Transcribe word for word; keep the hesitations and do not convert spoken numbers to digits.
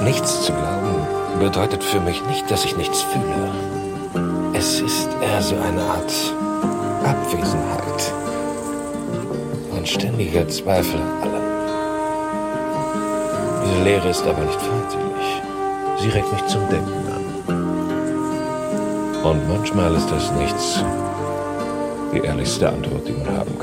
Nichts zu glauben bedeutet für mich nicht, dass ich nichts fühle. Es ist eher so eine Art Abwesenheit. Ein ständiger Zweifel an allem. Diese Leere ist aber nicht feindlich. Sie regt mich zum Denken an. Und manchmal ist das Nichts die ehrlichste Antwort, die man haben kann.